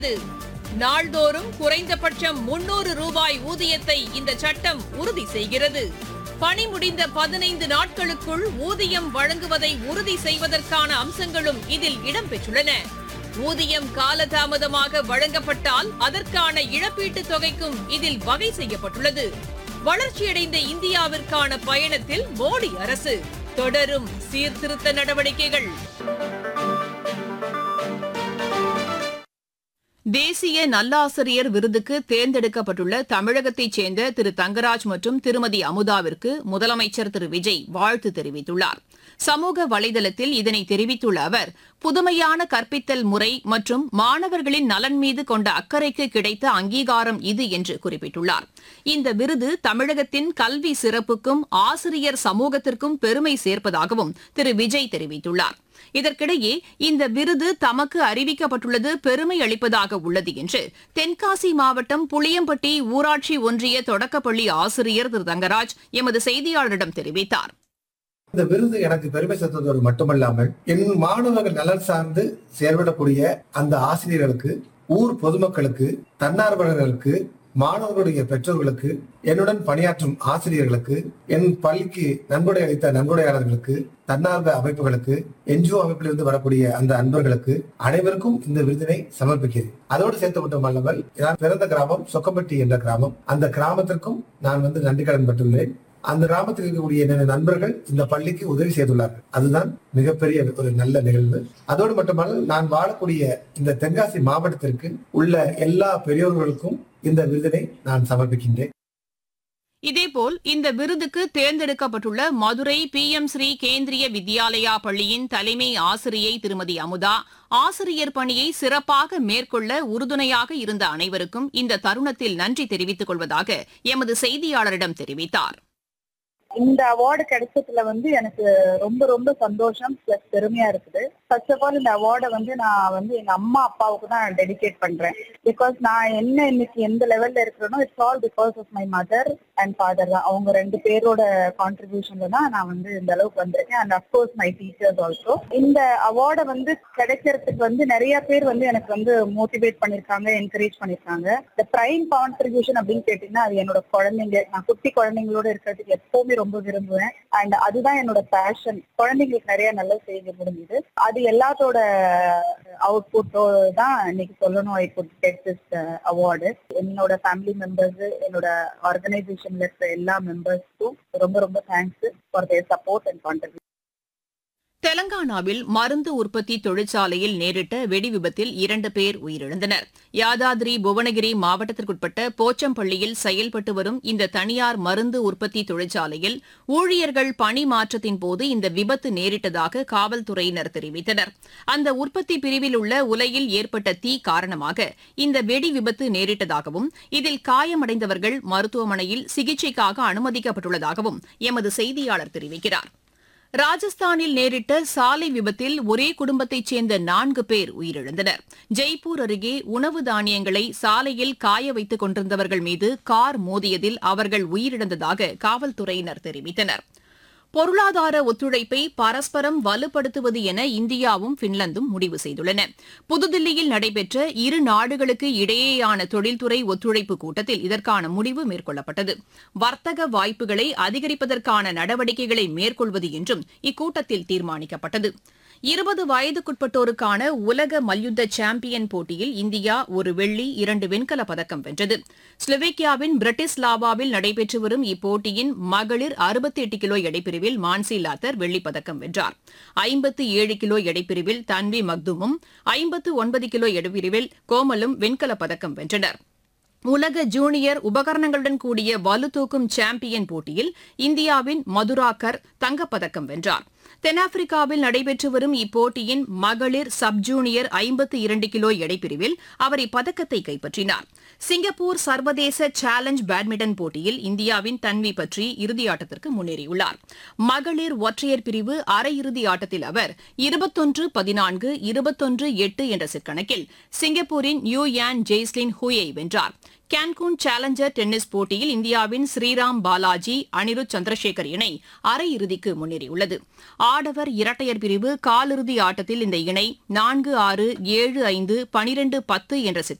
நாள்தோறும் குறைந்தபட்சம் 300 ரூபாய் ஊதியத்தை இந்த சட்டம் உறுதி செய்கிறது. பணி முடிந்த 15 நாட்களுக்குள் ஊதியம் வழங்குவதை உறுதி செய்வதற்கான அம்சங்களும் இதில் இடம்பெற்றுள்ளன. ஊதியம் காலதாமதமாக வழங்கப்பட்டால் அதற்கான இழப்பீட்டுத் தொகைக்கும் இதில் வகை செய்யப்பட்டுள்ளது. வளர்ச்சியடைந்த இந்தியாவிற்கான பயணத்தில் மோடி அரசு தொடரும் சீர்திருத்த நடவடிக்கைகள். தேசிய நல்லாசிரியர் விருதுக்கு தேர்ந்தெடுக்கப்பட்டுள்ள தமிழகத்தைச் சேர்ந்த திரு தங்கராஜ் மற்றும் திருமதி அமுதாவிற்கு முதலமைச்சர் திரு விஜய் வாழ்த்து தெரிவித்துள்ளார். சமூக வலைதளத்தில் இதனை தெரிவித்துள்ள அவர், புதுமையான கற்பித்தல் முறை மற்றும் மாணவர்களின் நலன் மீது கொண்ட அக்கறைக்கு கிடைத்த அங்கீகாரம் இது என்று குறிப்பிட்டுள்ளார். இந்த விருது தமிழகத்தின் கல்வி சிறப்புக்கும் ஆசிரியர் சமூகத்திற்கும் பெருமை சேர்ப்பதாகவும் திரு விஜய் தெரிவித்துள்ளார். இதற்கிடையே இந்த விருது தமக்கு அறிவிக்கப்பட்டுள்ளது பெருமை அளிப்பதாக உள்ளது என்று தென்காசி மாவட்டம் புளியம்பட்டி ஊராட்சி ஒன்றிய தொடக்கப்பள்ளி ஆசிரியர் திரு தங்கராஜ் எமது செய்தியாளரிடம் தெரிவித்தார். இந்த விருது எனக்கு பெருமை சேர்த்ததோடு மட்டுமல்லாமல் என் மாணவர்கள் நலன் சார்ந்து செயல்படக்கூடிய அந்த ஆசிரியர்களுக்கு, ஊர் பொதுமக்களுக்கு, தன்னார்வலர்களுக்கு, மாணவர்களுடைய பெற்றோர்களுக்கு, என்னுடன் பணியாற்றும் ஆசிரியர்களுக்கு, என் பள்ளிக்கு நன்கொடை அளித்த நன்கொடையாளர்களுக்கு, தன்னார்வ அமைப்புகளுக்கு, என்ஜிஓ அமைப்பிலிருந்து வரக்கூடிய அந்த அன்பர்களுக்கு அனைவருக்கும் இந்த விருதினை சமர்ப்பிக்கிறேன். அதோடு சேர்த்து மட்டுமல்லாமல் நான் பிறந்த கிராமம் சொக்கம்பட்டி என்ற கிராமம், அந்த கிராமத்திற்கும் நான் நன்றி கடன் பட்டுள்ளேன். அந்த கிராமத்தில் இருக்கக்கூடிய என்னென்ன நண்பர்கள் இந்த பள்ளிக்கு உதவி செய்துள்ளார்கள். அதுதான் மிகப்பெரிய ஒரு நல்ல நிகழ்வு. அதோடு மட்டுமல்ல, நான் வாழக்கூடிய இந்த தென்காசி மாவட்டத்திற்கு உள்ள எல்லா பெரியோர்களுக்கும் இந்த விருதினை நான் சமர்ப்பிக்கின்றேன். இதேபோல் இந்த விருதுக்கு தேர்ந்தெடுக்கப்பட்டுள்ள மதுரை PM ஸ்ரீ கேந்திரிய வித்யாலயா பள்ளியின் தலைமை ஆசிரியை திருமதி அமுதா, ஆசிரியர் பணியை சிறப்பாக மேற்கொள்ள உறுதுணையாக இருந்த அனைவருக்கும் இந்த தருணத்தில் நன்றி தெரிவித்துக் கொள்வதாக எமது செய்தியாளரிடம் தெரிவித்தார். இந்த அவார்டு கிடைச்சதுல எனக்கு ரொம்ப ரொம்ப சந்தோஷம் பிளஸ் பெருமையா இருக்குது. ஃபர்ஸ்ட் ஆஃப் ஆல் இந்த அவார்டை நான் எங்க அம்மா அப்பாவுக்கு தான் டெடிகேட் பண்றேன். பிகாஸ் நான் இன்னைக்கு எந்த லெவல்ல இருக்கிறேனோ it's all because of my mother and father தான். அவங்க 2 பேரோட கான்ட்ரிபியூஷன்ல தான் நான் இந்த அளவுக்கு வந்திருக்கேன். And of course my teachers also. இந்த அவார்டை கிடைக்கிறதுக்கு நிறைய பேர் எனக்கு மோட்டிவேட் பண்ணிருக்காங்க, என்கரேஜ் பண்ணிருக்காங்க. இந்த பிரைம் கான்ட்ரிபியூஷன் அப்படின்னு கேட்டீங்கன்னா அது என்னோட குழந்தைங்க. நான் குட்டி குழந்தைங்களோட இருக்கிறதுக்கு எப்பவுமே ரொம்ப விரும்புவேன். அண்ட் அதுதான் என்னோட பேஷன். குழந்தைங்களுக்கு நிறைய நல்லது செய்ய முடிஞ்சது. அது எல்லாத்தோட அவுட்புட்டோ தான் இன்னைக்கு சொல்லணும். I could get this award. என்னோட ஃபேமிலி மெம்பர்ஸ், என்னோட ஆர்கனைசேஷன்ல இருக்கிற எல்லா மெம்பர்ஸ்க்கும் ரொம்ப ரொம்ப thanks for their support and contribution. தெலங்கானாவில் மருந்து உற்பத்தி தொழிற்சாலையில் நேரிட்ட வெடி விபத்தில் 2 பேர் உயிரிழந்தனர். யாதாதிரி புவனகிரி மாவட்டத்திற்குட்பட்ட போச்சம்பள்ளியில் செயல்பட்டு வரும் இந்த தனியார் மருந்து உற்பத்தி தொழிற்சாலையில் ஊழியர்கள் பணி மாற்றத்தின் போது இந்த விபத்து நேரிட்டதாக காவல்துறையினர் தெரிவித்தனர். அந்த உற்பத்தி பிரிவில் உள்ள உலையில் ஏற்பட்ட தீ காரணமாக இந்த வெடி விபத்து நேரிட்டதாகவும் இதில் காயமடைந்தவர்கள் மருத்துவமனையில் சிகிச்சைக்காக அனுமதிக்கப்பட்டுள்ளதாகவும் எமது செய்தியாளர் தெரிவிக்கிறார். ராஜஸ்தானில் நேரிட்ட சாலை விபத்தில் ஒரே குடும்பத்தைச் சேர்ந்த 4 பேர் உயிரிழந்தனர். ஜெய்ப்பூர் அருகே உணவு தானியங்களை சாலையில் காய வைத்துக் கொண்டிருந்தவர்கள் மீது கார் மோதியதில் அவர்கள் உயிரிழந்ததாக காவல்துறையினர் தெரிவித்தனர். பொருளாதார ஒத்துழைப்பை பரஸ்பரம் வலுப்படுத்துவது என இந்தியாவும் பின்லாந்தும் முடிவு செய்துள்ளன. புதுதில்லியில் நடைபெற்ற இரு நாடுகளுக்கு இடையேயான தொழில்துறை ஒத்துழைப்பு கூட்டத்தில் இதற்கான முடிவு மேற்கொள்ளப்பட்டது. வர்த்தக வாய்ப்புகளை அதிகரிப்பதற்கான நடவடிக்கைகளை மேற்கொள்வது என்றும் இக்கூட்டத்தில் தீர்மானிக்கப்பட்டது. 20 வயதுக்குட்பட்டோருக்கான உலக மல்யுத்த சாம்பியன் போட்டியில் இந்தியா 1 வெள்ளி 2 வெண்கலப் பதக்கம் வென்றது. ஸ்லோவேக்கியாவின் பிரட்டிஸ்லாவாவில் நடைபெற்று வரும் இப்போட்டியின் மகளிர் 68 கிலோ எடைப்பிரிவில் மான்சி லாத்தர் வெள்ளிப் பதக்கம் வென்றார். 57 கிலோ எடைப்பிரிவில் தன்வி மக்துமும் 59 கிலோ எடைப்பிரிவில் கோமலும் வெண்கலப் பதக்கம் வென்றனர். உலக ஜூனியர் உபகரணங்களுடன் கூடிய வலுதூக்கும் சாம்பியன் போட்டியில் இந்தியாவின் மதுராகர் தங்கப்பதக்கம் வென்றார். தென்னாப்பிரிக்காவில் நடைபெற்று வரும் இப்போட்டியின் மகளிர் சப் ஜூனியர் 52 கிலோ எடைப்பிரிவில் அவர் இப்பதக்கத்தை கைப்பற்றினார். சிங்கப்பூர் சர்வதேச சேலஞ்ச் பேட்மிண்டன் போட்டியில் இந்தியாவின் தன்வி பற்றி இறுதியாட்டத்திற்கு முன்னேறியுள்ளார். மகளிர் ஒற்றையர் பிரிவு அரையிறுதி ஆட்டத்தில் அவர் 21-14, 21-8 என்ற செட் கணக்கில் சிங்கப்பூரின் யூ யான் ஜெய்ஸ்லின் ஹூயை வென்றார். கேன்கூன் சேலஞ்சர் டென்னிஸ் போட்டியில் இந்தியாவின் ஸ்ரீராம் பாலாஜி அனிருத் சந்திரசேகர் இணை அரையிறுதிக்கு முன்னேறியுள்ளது. ஆடவர் இரட்டையர் பிரிவு காலிறுதி ஆட்டத்தில் இந்த இணை 4-6, 7-5, 12-10 என்ற